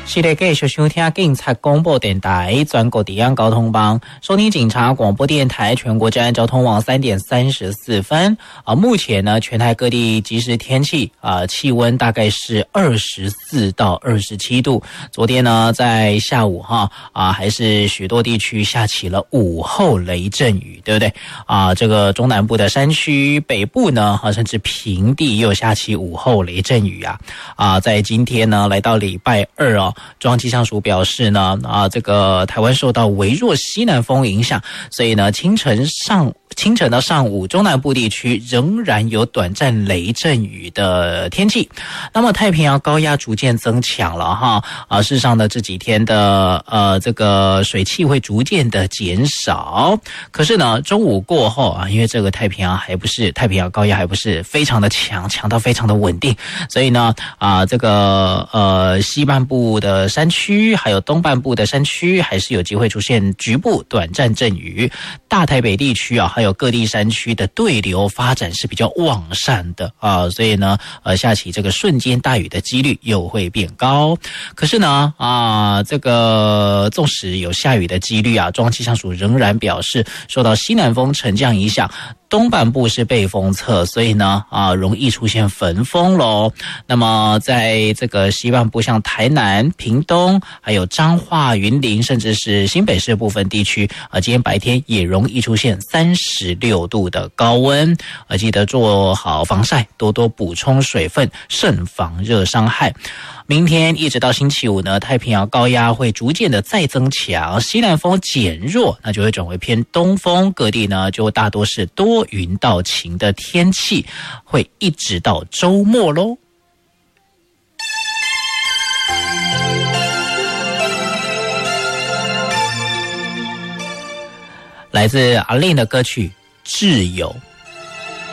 是的，继续收听警察广播电台全国治安交通网，收听警察广播电台全国治安交通网3点34分。目前呢，全台各地即时天气气温大概是24到27度。昨天呢，在下午还是许多地区下起了午后雷阵雨，对不对？这个中南部的山区，北部呢，甚至平地又下起午后雷阵雨在今天呢，来到礼拜二中央气象署表示呢，这个台湾受到微弱西南风影响，所以呢，清晨到上午，中南部地区仍然有短暂雷阵雨的天气。那么太平洋高压逐渐增强了事实上呢，这几天的这个水汽会逐渐的减少。可是呢，中午过后因为这个太平洋高压还不是非常的强到非常的稳定，所以呢这个西半部的山区还有东半部的山区还是有机会出现局部短暂阵雨。大台北地区还有各地山区的对流发展是比较旺盛的所以呢下起这个瞬间大雨的几率又会变高。可是呢这个纵使有下雨的几率中央气象署仍然表示，受到西南风沉降影响，东半部是背风侧，所以呢容易出现焚风咯。那么在这个西半部，像台南、屏东还有彰化、云林甚至是新北市部分地区今天白天也容易出现36度的高温记得做好防晒，多多补充水分，慎防热伤害。明天一直到星期五呢，太平洋高压会逐渐的再增强，西南风减弱，那就会转为偏东风，各地呢就大多是多云到晴的天气，会一直到周末咯。来自阿令的歌曲《挚友》。